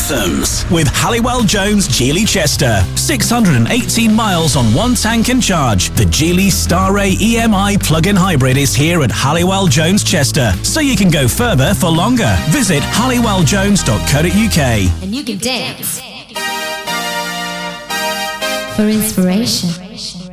anthems with Halliwell Jones Geely Chester. 618 miles on one tank and charge. The Geely Star-Ray EMI plug-in hybrid is here at Halliwell Jones Chester, so you can go further for longer. Visit halliwelljones.co.uk. And you can dance for inspiration.